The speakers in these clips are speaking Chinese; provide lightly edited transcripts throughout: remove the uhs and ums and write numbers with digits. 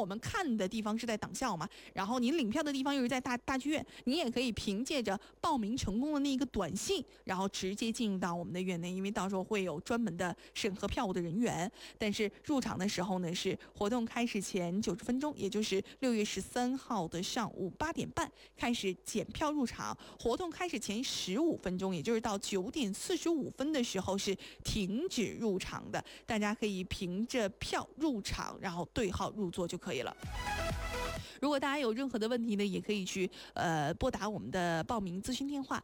我们看的地方是在党校嘛，然后您领票的地方又是在大剧院，你也可以凭借着报名成功的那一个短信，然后直接进入到我们的院内，因为到时候会有专门的审核票务的人员。但是入场的时候呢，是活动开始前90分钟，也就是6月13号的上午8点半开始检票入场，活动开始前15分钟，也就是到9点45分的时候是停止入场的，大家可以凭着票入场，然后对号入座就可以了。如果大家有任何的问题呢，也可以去拨打我们的报名咨询电话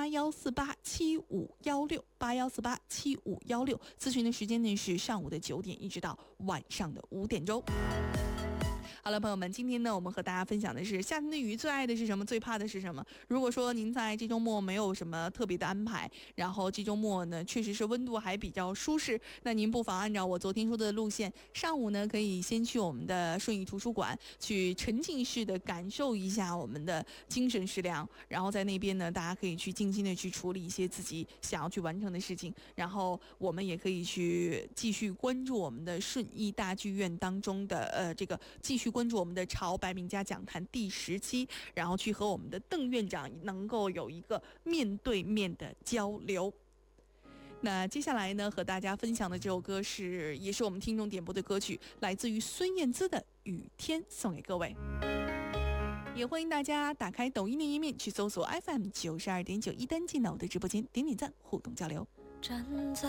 8148751681487516，咨询的时间呢是上午的9点一直到晚上的5点钟。好了，朋友们，今天呢，我们和大家分享的是夏天的雨最爱的是什么，最怕的是什么。如果说您在这周末没有什么特别的安排，然后这周末呢确实是温度还比较舒适，那您不妨按照我昨天说的路线，上午呢可以先去我们的顺义图书馆去沉浸式的感受一下我们的精神食粮，然后在那边呢大家可以去静心的去处理一些自己想要去完成的事情，然后我们也可以去继续关注我们的顺义大剧院当中的这个继续关注我们的朝白名家讲坛第10期，然后去和我们的邓院长能够有一个面对面的交流。那接下来呢，和大家分享的这首歌也是我们听众点播的歌曲，来自于孙燕姿的《雨天》，送给各位。也欢迎大家打开抖音的页面去搜索 FM92.9，一登进到我的直播间，点点赞，互动交流。 站在